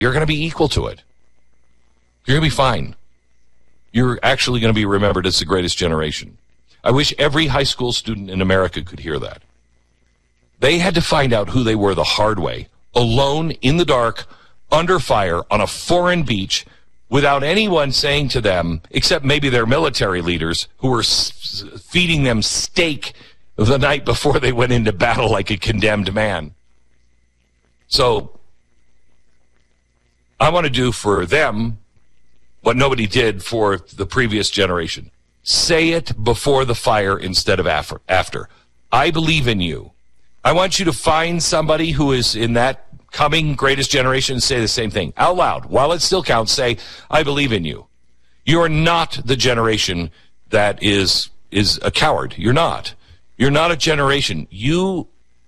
You're going to be equal to it. You're going to be fine. You're actually going to be remembered as the greatest generation. I wish every high school student in America could hear that. They had to find out who they were the hard way, alone, in the dark, under fire, on a foreign beach, without anyone saying to them, except maybe their military leaders, who were feeding them steak the night before they went into battle like a condemned man. So, I want to do for them what nobody did for the previous generation. Say it before the fire instead of after. I believe in you. I want you to find somebody who is in that coming greatest generation and say the same thing out loud. While it still counts, say, I believe in you. You are not the generation that is a coward. You're not. You're not a generation. You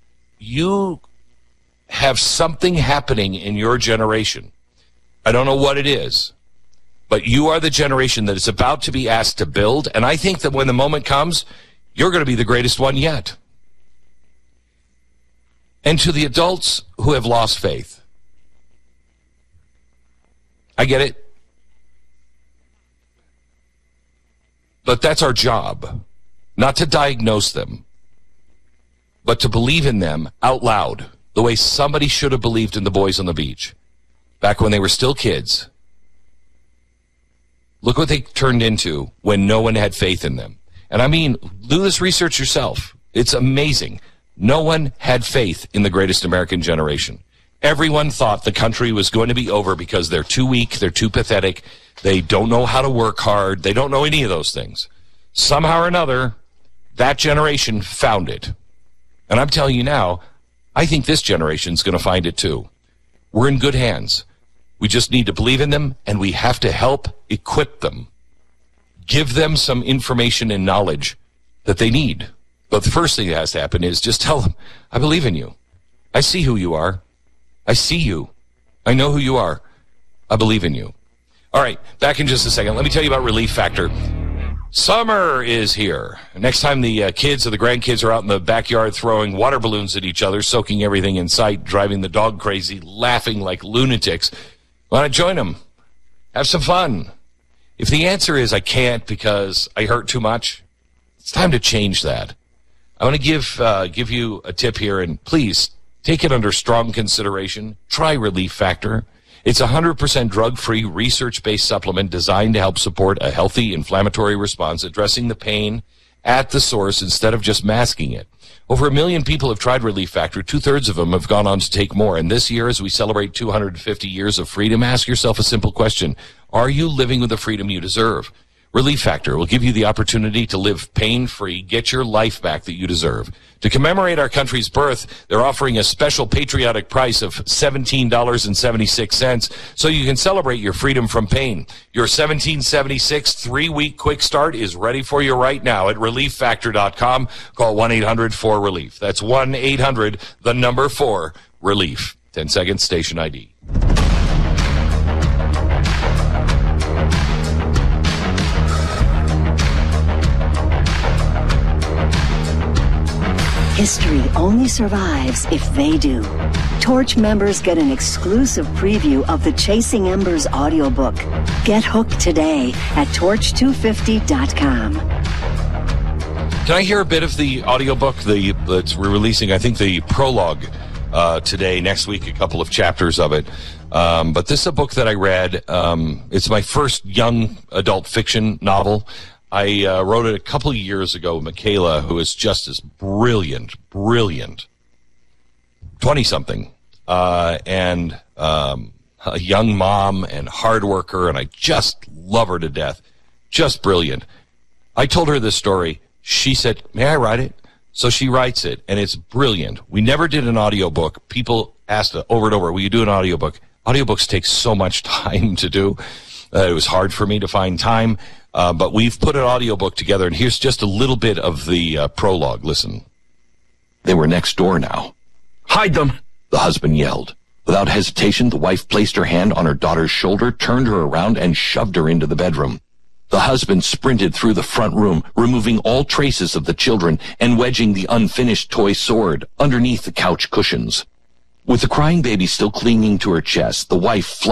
have something happening in your generation. I don't know what it is, but you are the generation that is about to be asked to build, and I think that when the moment comes, you're going to be the greatest one yet. And to the adults who have lost faith, I get it. But that's our job, not to diagnose them, but to believe in them out loud, the way somebody should have believed in the boys on the beach, back when they were still kids. Look what they turned into when no one had faith in them. And I mean, do this research yourself. It's amazing. No one had faith in the greatest American generation. Everyone thought the country was going to be over because they're too weak, they're too pathetic, they don't know how to work hard, they don't know any of those things. Somehow or another, that generation found it. And I'm telling you now, I think this generation's going to find it too. We're in good hands. We just need to believe in them, and we have to help equip them. Give them some information and knowledge that they need. But the first thing that has to happen is just tell them, I believe in you. I see who you are. I see you. I know who you are. I believe in you. All right, back in just a second. Let me tell you about Relief Factor. Summer is here. Next time the kids or the grandkids are out in the backyard throwing water balloons at each other, soaking everything in sight, driving the dog crazy, laughing like lunatics, why not join them? Have some fun. If the answer is I can't because I hurt too much, it's time to change that. I want to give you a tip here, and please take it under strong consideration. Try Relief Factor. It's a 100% drug-free, research-based supplement designed to help support a healthy inflammatory response, addressing the pain at the source instead of just masking it. Over 1 million people have tried Relief Factor. 2/3 of them have gone on to take more. And this year, as we celebrate 250 years of freedom, ask yourself a simple question. Are you living with the freedom you deserve? Relief Factor will give you the opportunity to live pain-free, get your life back that you deserve. To commemorate our country's birth, they're offering a special patriotic price of $17.76 so you can celebrate your freedom from pain. Your $17.76 3-week quick start is ready for you right now at ReliefFactor.com. Call 1-800-4-RELIEF. That's 1-800-4-RELIEF. 10 seconds, station ID. History only survives if they do. Torch members get an exclusive preview of the Chasing Embers audiobook. Get hooked today at torch250.com. Can I hear a bit of the audiobook that's we're releasing? I think the prologue today, next week, a couple of chapters of it. But this is a book that I read. It's my first young adult fiction novel. I wrote it a couple of years ago. Michaela, who is just as brilliant, 20-something, and a young mom and hard worker, and I just love her to death. Just brilliant. I told her this story. She said, may I write it? So she writes it, and it's brilliant. We never did an audiobook. People asked over and over, will you do an audiobook? Audiobooks take so much time to do. It was hard for me to find time. But we've put an audiobook together, and here's just a little bit of the prologue. Listen. They were next door now. Hide them, the husband yelled. Without hesitation, the wife placed her hand on her daughter's shoulder, turned her around, and shoved her into the bedroom. The husband sprinted through the front room, removing all traces of the children and wedging the unfinished toy sword underneath the couch cushions. With the crying baby still clinging to her chest, the wife